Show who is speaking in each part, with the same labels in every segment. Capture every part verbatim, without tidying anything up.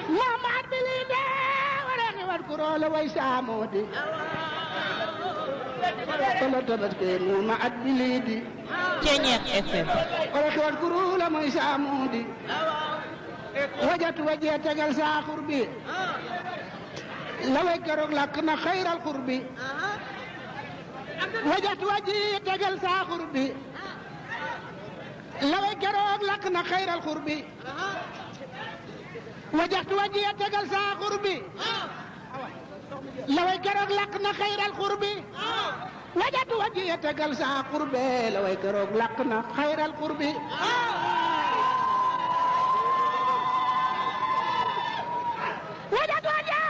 Speaker 1: Muhammad bilinde warani war kurola way samodi Tolo tabaske Muhammad bilidi
Speaker 2: Ceñeex F M
Speaker 1: warani war kurola way samodi wajat waje tegal sa qurbi laway karok lak na khairal qurbi wajat waje tegal sa qurbi laway karok lak na khairal qurbi وجهت وجهي تقل سا قربي لو يكرق لقنا خير القرب وجهت وجهي تقل سا قربي لو يكرق لقنا خير القرب وجهت وجهي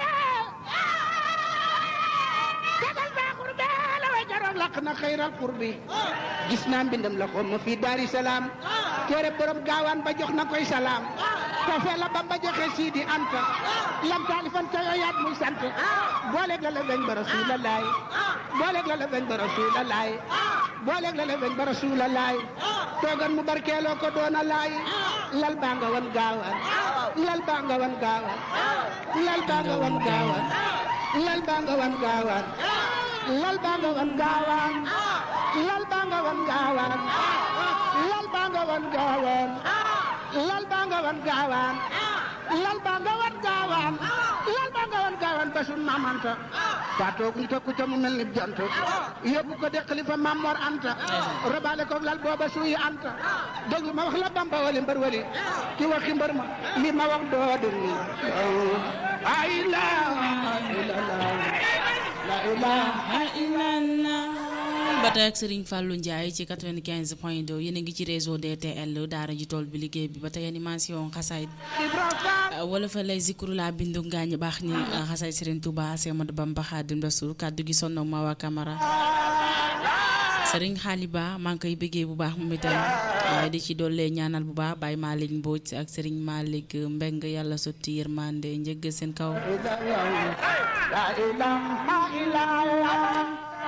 Speaker 1: تقل سا قربي لو يكرق لقنا خير القرب جسنا بندم لكم في دار السلام كير برم غاوان با جوخنا كوي سلام Kafe la Bamba joxe Sidi Anta lam talifan ta yaat muy sant boole la la bañ ba Rasulullah boole la la bañ ba Rasulullah boole la la bañ ba Rasulullah togan mu barkeelo ko doona laay lal ba nga wan gaawaan lal ba nga wan gaawaan lal ba nga wan gaawaan lal ba nga wan gaawaan lal ba nga wan gaawaan lal ba nga wan gaawaan lal ba nga wan gaawaan lal ba nga wan gaawaan lal ba nga wan gaawaan lal ba nga wan gaawaan ba sun Maam Anta faatoo guñ ko ca mu mel ni jant yóbbu ko de xalifa Maam Mor Anta robaale ko lal booba suuy Anta déglu ma wax la Bamba wali mbër wali ki waxi mbër ma li ma wax doo dul ni la ilaha illallah la ilaha illallah
Speaker 2: ba tey ak Serigne Fallou Ndiaye ci quatre-vingt-quinze point deux yéen a ngi ci réseau D T L daara ji tool bi liggéey bi ba tey animation xasaayid wala fa lay zikru la bindu ngaañ baax ni xasaayid Serigne Touba Cheikh Ahmadou Bamba Khadim Rasoul kaddu gi sonno ma waa Camara Serigne Khaliba maa ngi koy bëggee bu baax moom itam waaye di ci doole ñaanal bu baax Baye Malick Mbodj ak Serigne Malick Mbeng yàlla sotti yërmande njëgg seen kaw
Speaker 1: la ilaha illallah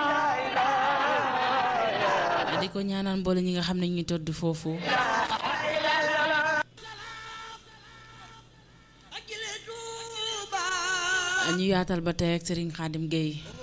Speaker 2: di ko ñaanal mboole ñi nga xam ne ñu todd foofu ñu yaatal ba tey ak Serigne Khadim Gueye